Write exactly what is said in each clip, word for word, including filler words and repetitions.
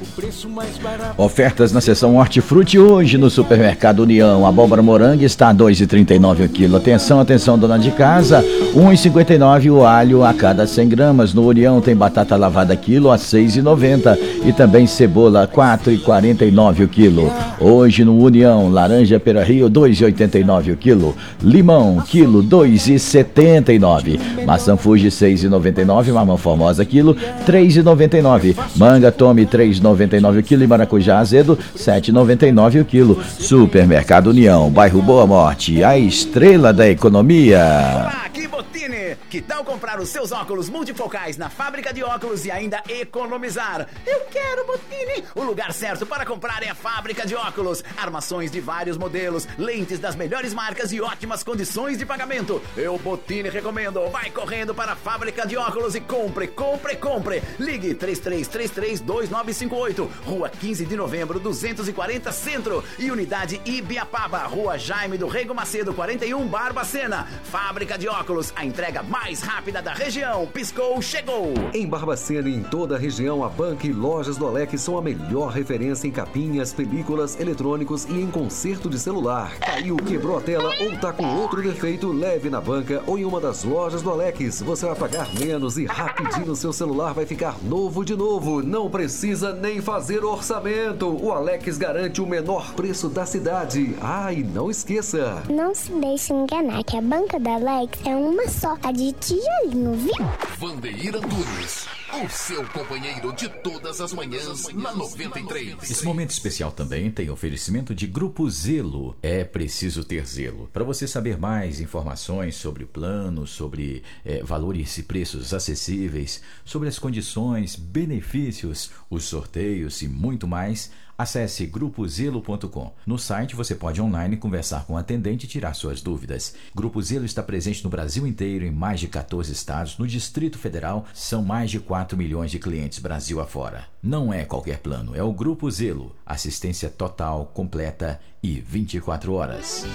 preço mais barato. Ofertas na seção Hortifruti hoje no Supermercado União. A abóbora morangue está a dois reais e trinta e nove centavos o quilo. Atenção, atenção, dona de casa, um real e cinquenta e nove centavos o alho a cada cem gramas. No União tem batata lavada quilo a seis reais e noventa centavos e também cebola quatro reais e quarenta e nove centavos o quilo. Hoje no União, laranja Pera Rio dois reais e oitenta e nove centavos o quilo. Limão quilo dois reais e setenta e nove centavos. Maçã Fuji seis reais e noventa e nove centavos. Mamão Formosa quilo três reais e noventa e nove centavos. Manga Tome três reais e noventa e nove centavos o quilo e maracujá azedo sete reais e noventa e nove centavos o quilo. Supermercado União, bairro Boa Morte, a estrela da economia. Olá, aqui Bottini. Que tal comprar os seus óculos multifocais na fábrica de óculos e ainda economizar? Eu quero Bottini. O lugar certo para comprar é a fábrica de óculos. Armações de vários modelos, lentes das melhores marcas e ótimas condições de pagamento. Eu Bottini recomendo. Vai correndo para a fábrica de óculos e compre, compre, compre. Ligue três três três três dois nove cinco oito, Rua quinze de Novembro, duzentos e quarenta Centro e Unidade Ibiapaba, Rua Jaime do Rego Macedo, quarenta e um, Barbacena. Fábrica de óculos, a entrega mais rápida da região. Piscou, chegou. Em Barbacena e em toda a região, a Banca e Lojas do Alex são a melhor referência em capinhas, películas, eletrônicos e em conserto de celular. Caiu, quebrou a tela ou tá com outro defeito, leve na banca ou em uma das lojas do Alex. Você vai pagar menos e rapidinho seu celular vai ficar novo de novo. Não precisa nem fazer orçamento. O Alex garante o menor preço da cidade. Ah, e não esqueça. Não se deixe enganar que a Banca da Alex é uma só, a de tijolinho, viu? Vandeir Antunes, o seu companheiro de todas as manhãs na noventa e três. Esse momento especial também tem oferecimento de Grupo Zelo. É preciso ter zelo. Para você saber mais informações sobre o plano, sobre é, valores e preços acessíveis, sobre as condições, benefícios, os sorteios e muito mais, acesse grupo zelo ponto com. No site você pode online conversar com o atendente e tirar suas dúvidas. Grupo Zelo está presente no Brasil inteiro, em mais de quatorze estados. No Distrito Federal, são mais de quatro milhões de clientes Brasil afora. Não é qualquer plano, é o Grupo Zelo. Assistência total, completa e vinte e quatro horas.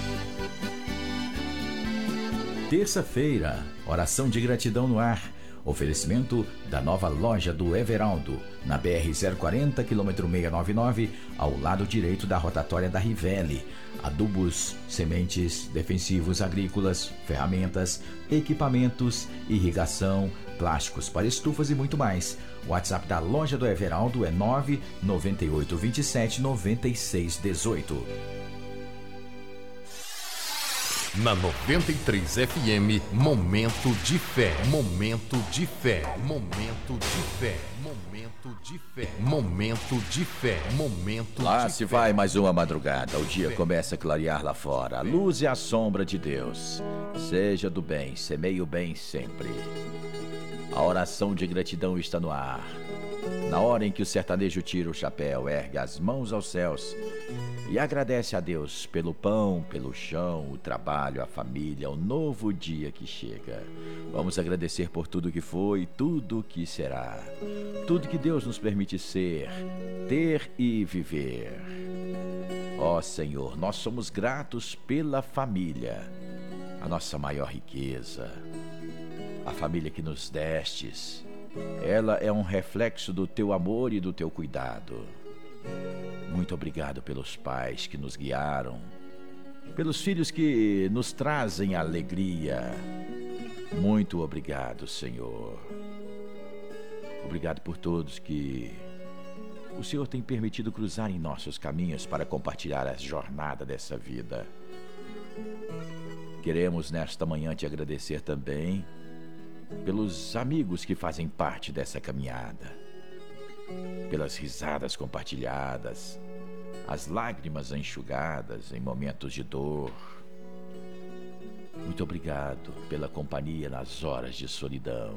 Terça-feira, oração de gratidão no ar. Oferecimento da nova loja do Everaldo, na B R zero quarenta, quilômetro seiscentos e noventa e nove, ao lado direito da rotatória da Rivelli. Adubos, sementes, defensivos agrícolas, ferramentas, equipamentos, irrigação, plásticos para estufas e muito mais. O WhatsApp da loja do Everaldo é nove nove oito dois sete nove seis um oito. Na noventa e três F M, momento de fé, momento de fé, momento de fé, momento de fé, momento de fé, momento Lá de se fé. vai mais uma madrugada, o dia começa a clarear lá fora. A luz é a sombra de Deus. Seja do bem, semeie o bem sempre. A oração de gratidão está no ar. Na hora em que o sertanejo tira o chapéu, ergue as mãos aos céus e agradece a Deus pelo pão, pelo chão, o trabalho, a família, o novo dia que chega. Vamos agradecer por tudo que foi, tudo que será, tudo que Deus nos permite ser, ter e viver. Ó Senhor, nós somos gratos pela família, a nossa maior riqueza, a família que nos destes. Ela é um reflexo do teu amor e do teu cuidado. Muito obrigado pelos pais que nos guiaram, pelos filhos que nos trazem alegria. Muito obrigado, Senhor. Obrigado por todos que o Senhor tem permitido cruzar em nossos caminhos para compartilhar a jornada dessa vida. Queremos nesta manhã te agradecer também pelos amigos que fazem parte dessa caminhada, pelas risadas compartilhadas, as lágrimas enxugadas em momentos de dor. Muito obrigado pela companhia nas horas de solidão.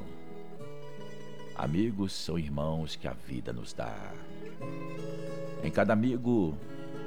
Amigos são irmãos que a vida nos dá. Em cada amigo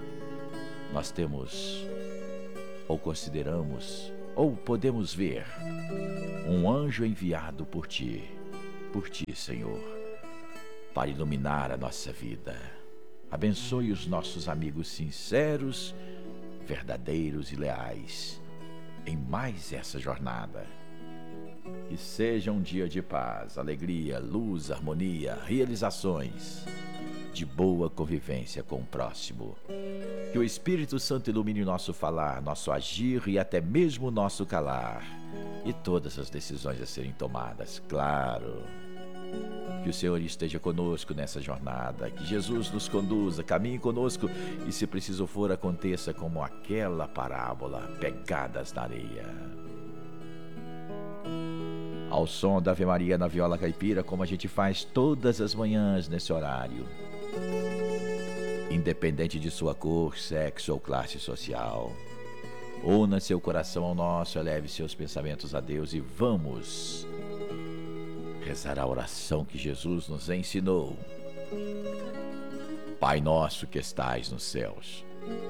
nós temos, ou consideramos, ou podemos ver um anjo enviado por ti, por ti, Senhor, para iluminar a nossa vida. Abençoe os nossos amigos sinceros, verdadeiros e leais em mais essa jornada. Que seja um dia de paz, alegria, luz, harmonia, realizações. de boa convivência com o próximo. Que o Espírito Santo ilumine nosso falar, nosso agir e até mesmo nosso calar. E todas as decisões a serem tomadas, claro. Que o Senhor esteja conosco nessa jornada. Que Jesus nos conduza, caminhe conosco. E se preciso for, aconteça como aquela parábola, pegadas na areia. Ao som da Ave Maria na viola caipira, como a gente faz todas as manhãs nesse horário. Independente de sua cor, sexo ou classe social. Una seu coração ao nosso, eleve seus pensamentos a Deus e vamos rezar a oração que Jesus nos ensinou. Pai nosso que estais nos céus,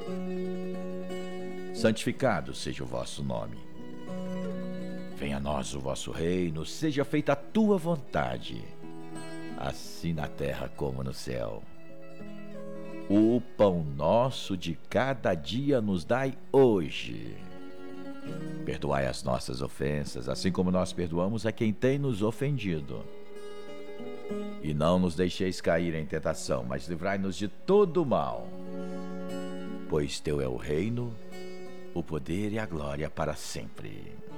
santificado seja o vosso nome. Venha a nós o vosso reino, seja feita a tua vontade, assim na terra como no céu. O pão nosso de cada dia nos dai hoje. Perdoai as nossas ofensas, assim como nós perdoamos a quem tem nos ofendido. E não nos deixeis cair em tentação, mas livrai-nos de todo o mal. Pois teu é o reino, o poder e a glória para sempre.